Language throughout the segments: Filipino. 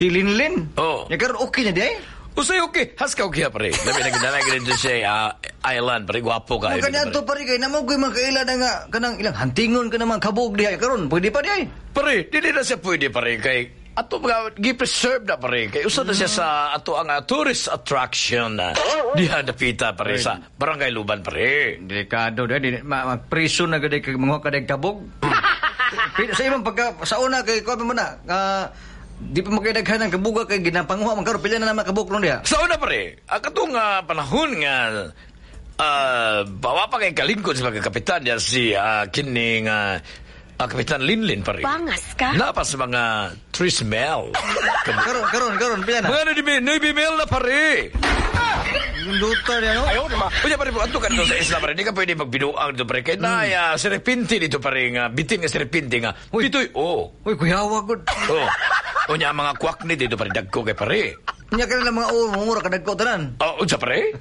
Si Linlin. Oh. Ya karon okay na di ay. Usay okay. Has ka okay pare. Labi na ginalagay dito siya island. Pare, guwapo ka. Mga kanyato pare kay namo ko'y mga kaila na nga kanang ilang hantingon ka naman kabog di ay karon. Pwede pa di ay. Pare, dili na siya pwede pare kay ato mga gi-preserve na pare kay usa na siya sa ato ang tourist attraction na diha napita pare sa Barangay Luban pare. Delikado di mag-preso na gid kay mga kadag kabog. Sa imong pagka sa una kay ko mo na di pa magkadaghan ng kabuga kay ginapanguha man karon pila na naman kabuk ron diha. Sa una pare, ang katong panahon nga bawa pa kay kalingkod sa mga kapitan diya si kining Kapitan Linlin pare. Pangas ka? Napas sa mga trismel. Karon pila na. Mga nabimel na pare. Luta niya no. Ayaw naman. Kuya pare, ato ka dito sa isla pare. Di ka pwede magbinuang dito pare. Kaya na serpente dito pare nga. Bitin nga serpente nga. Dito'y Uy, kuyawa gud. O niya mga kwak ni dito pare. Dagko kay pare. Nya ka na mga mura kadagko tanan. Unsa pare?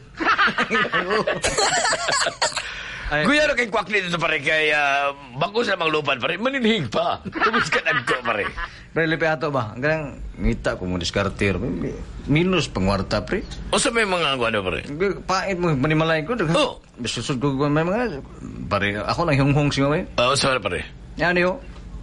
Kuya no kay kwak ni dito pare. Kaya bago sa mga lupan pare. Maninhing pa. Tumis ka dagko pare. Pre, lepe ato ba? Hanggang ngita ko mo diskartir. Minus pangwarta, pre. O sa may mga ano pare? Pait mo, manimalay ko. Bisusod ko may mga... Pare, ako lang yung siya may. Sa pare? Yan yun.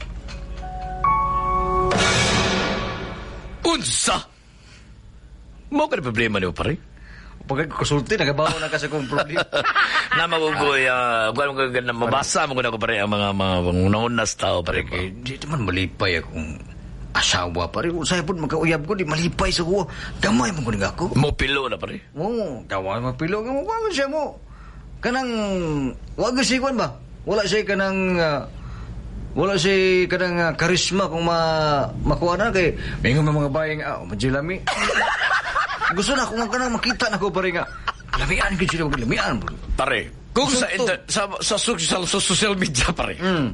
Unsa? Mo ka na problema niyo pare? Pag konsulti, nagabaw na kasi kong problema. Na magugoy, mabasa mo ko na ko pare ang mga naunas tao pare. Di naman malipay akong asawa pare. Saya pun makauyab ko, di malipay sa ko. Gamay mo ko nga ako. Mo pilo na pare? Oo, gamay mo pilo. Wag siya mo. Kanang, wag siya kwan ba? Wala siya kanang... wala siya kanang karisma kung makuha na kay may mga bayang majilami. Gusto na akong kanang makita na ko pare nga. Lamian ko sila, lamian. Pare, kung sa social media pare.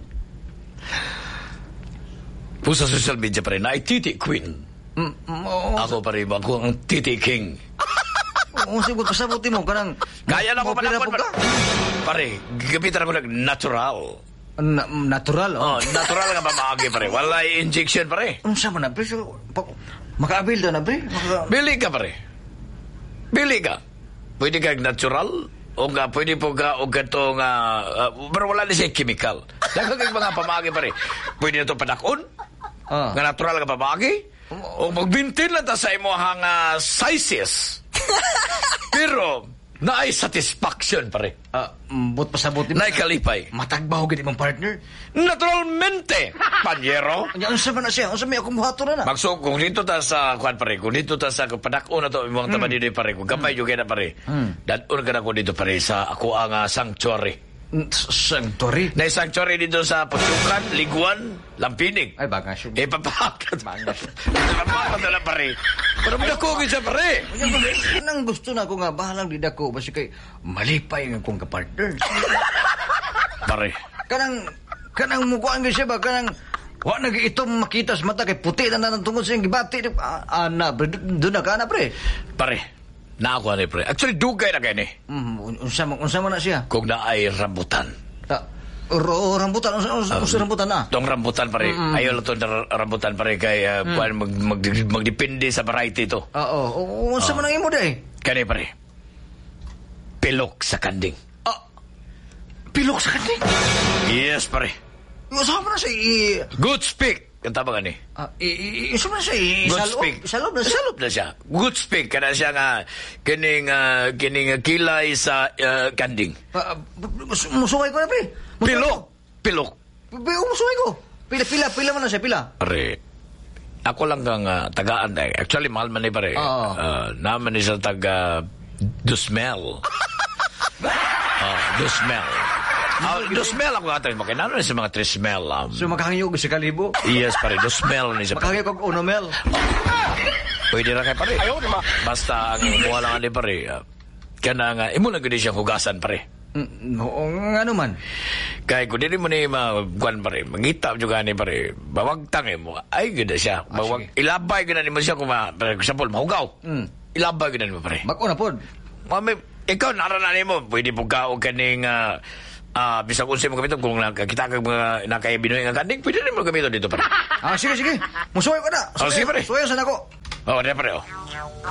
Kung sa social media pare, na Titi Queen. Ako pare, ako ang Titi King. Oo, siguro kasabuti mo, kanang... Kaya na ko panakon pare, gapitan ako natural. Natural? Natural nga pamaagi pare. Wala injection pare. Unsa man na, pre? Makaabil na pre? Bili ka pare. Bili ka. Pwede ka natural o nga pwede po ka o gato nga pero wala na siya chemical. Daghang kay mga pamagi pare. Pwede na to padakon. Nga natural nga pamagi. O magbintin lang ta sa imo hang sizes. Pero naay satisfaction pare. But pasabot mo. Naay kalipay. Matagbaho gid imong partner. Naturalmente, panyero. Unsa man na siya? Unsa may akong buhaton na? Magso kung dito ta sa kwan pare, kung dito ta sa padako na to imong tama dito pare, kung gamay jud na pare. Dadon ka na ko dito pare sa ako ang sanctuary. Sanctuary? Na sanctuary dito sa Pasukan, Liguan, Lampinig. Ay baka siya. Papakat. Papakat na lang pare. Pero dako gid sa pare. Nang gusto na ko nga bahalang di dako basi kay malipay nga kong kapartner. Pare. Kanang mukuan gyud siya ba kanang wa nag-itom makita sa mata kay puti na nang tungod sa gibati. Ana, do na kana pre. Pare. Na ako ani pre. Actually dugay na kay ni. Unsa man na siya? Kung naay rambutan. Rambutan unsa rambutan na? Tong rambutan pare. Ayaw lang to rambutan pare kay magdepende sa variety to. Oo. Unsa man ang imo day? Kani pare. Pilok sa kanding. Pilok sa kanding? Yes pare. Unsa man na siya? Good speak. Kanta ba gani? Unsa man siya? Good speak. Salop na siya. Good speak. Kana siya nga kining kilay sa kanding. Musuway ko na pre. Pilok. Musuway ko. Pila man na siya, pila. Pare. Ako lang kang tagaan eh. Actually, mahal man eh pare. Naman isa taga Dusmel. Dusmel. Dusmel ako nga tayo. Makinano na sa mga trismel. So makahangyo ko si Kalibo? Yes pare, Dusmel ni sa pare. Makahangyo ko unomel? Pwede na kay pare. Basta ang muha lang ni pare. Kaya nga, imo na gano'n siyang hugasan pare. Oo, nga naman. Kaya kung hindi mo na yung pare, mangita juga ni pare, bawagtang mo, ay ganda siya. Ilabay ganda ni mo siya kung example, mahugaw. Ilabay ganda ni mo pare. Bako na po. Ikaw, naranan mo, pwede po ka o kaning Bisag unsa mo gamiton kung nakakita ka mga nakaya Binoy nga kanding, pwede rin mo gamiton dito pare. Sige. Musuyo ka na. Sige pare. Suyo sa nako. Di pare.